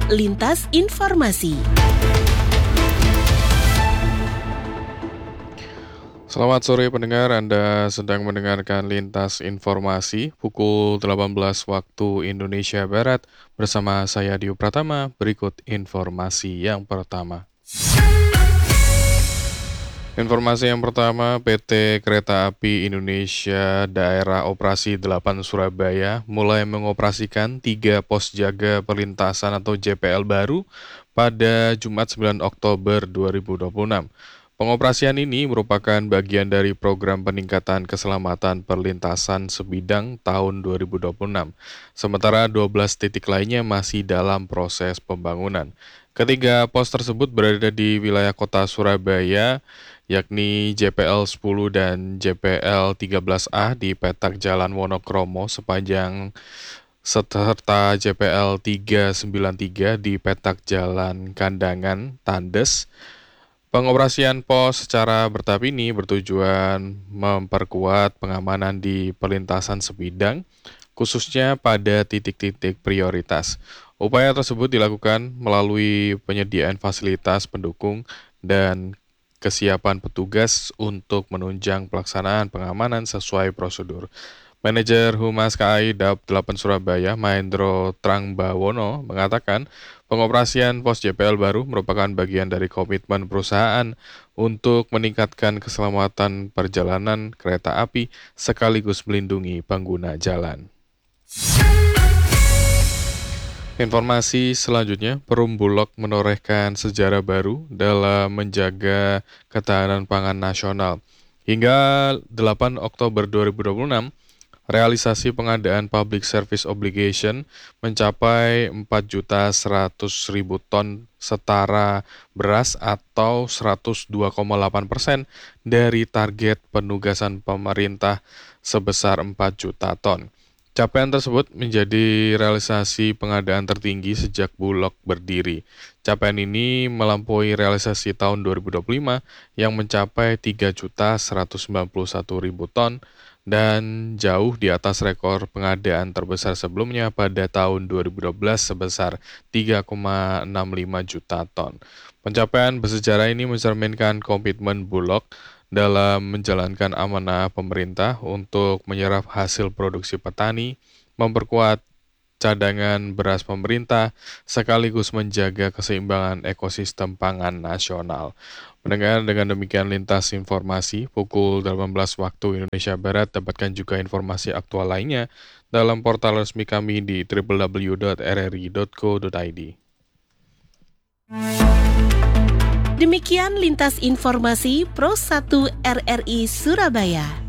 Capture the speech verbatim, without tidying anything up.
Lintas Informasi. Selamat sore pendengar, Anda sedang mendengarkan Lintas Informasi pukul delapan belas waktu Indonesia Barat bersama saya Dio Pratama. Berikut informasi yang pertama. Informasi yang pertama, P T Kereta Api Indonesia Daerah Operasi delapan Surabaya mulai mengoperasikan tiga pos jaga perlintasan atau J P L baru pada Jumat sembilan Oktober dua ribu dua puluh enam. Pengoperasian ini merupakan bagian dari program peningkatan keselamatan perlintasan sebidang tahun dua ribu dua puluh enam. Sementara dua belas titik lainnya masih dalam proses pembangunan. Ketiga pos tersebut berada di wilayah kota Surabaya, yakni J P L sepuluh dan J P L tiga belas A di petak Jalan Wonokromo sepanjang serta J P L tiga sembilan tiga di petak Jalan Kandangan, Tandes. Pengoperasian pos secara bertahap ini bertujuan memperkuat pengamanan di perlintasan sebidang, khususnya pada titik-titik prioritas. Upaya tersebut dilakukan melalui penyediaan fasilitas pendukung dan kesiapan petugas untuk menunjang pelaksanaan pengamanan sesuai prosedur. Manajer Humas K A I Daob delapan Surabaya, Mahendro Trangbawono, mengatakan pengoperasian pos J P L baru merupakan bagian dari komitmen perusahaan untuk meningkatkan keselamatan perjalanan kereta api sekaligus melindungi pengguna jalan. Informasi selanjutnya, Perum Bulog menorehkan sejarah baru dalam menjaga ketahanan pangan nasional. Hingga delapan Oktober dua ribu dua puluh enam, realisasi pengadaan Public Service Obligation mencapai empat juta seratus ribu ton setara beras atau seratus dua koma delapan persen dari target penugasan pemerintah sebesar empat juta ton. Capaian tersebut menjadi realisasi pengadaan tertinggi sejak Bulog berdiri. Capaian ini melampaui realisasi tahun dua ribu dua puluh lima yang mencapai tiga juta seratus sembilan puluh satu ribu ton dan jauh di atas rekor pengadaan terbesar sebelumnya pada tahun dua ribu dua belas sebesar tiga koma enam lima juta ton. Pencapaian bersejarah ini mencerminkan komitmen Bulog dalam menjalankan amanah pemerintah untuk menyerap hasil produksi petani, memperkuat cadangan beras pemerintah, sekaligus menjaga keseimbangan ekosistem pangan nasional. Mendengar dengan demikian Lintas Informasi pukul delapan belas waktu Indonesia Barat, dapatkan juga informasi aktual lainnya dalam portal resmi kami di w w w dot r r i dot co dot i d. Demikian Lintas Informasi Pro satu R R I Surabaya.